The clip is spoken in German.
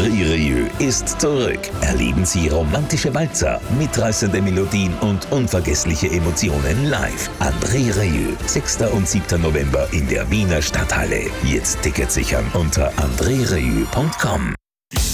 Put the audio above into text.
André Rieu ist zurück. Erleben Sie romantische Walzer, mitreißende Melodien und unvergessliche Emotionen live. André Rieu, 6. und 7. November in der Wiener Stadthalle. Jetzt Tickets sichern unter andrerieu.com.